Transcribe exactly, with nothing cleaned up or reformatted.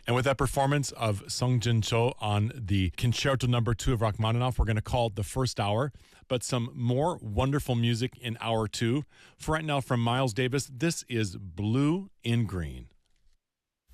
And with that performance of Sung Jin Cho on the Concerto Number Two of Rachmaninoff, we're going to call it the first hour. But some more wonderful music in hour two. For right now, from Miles Davis, this is Blue in Green.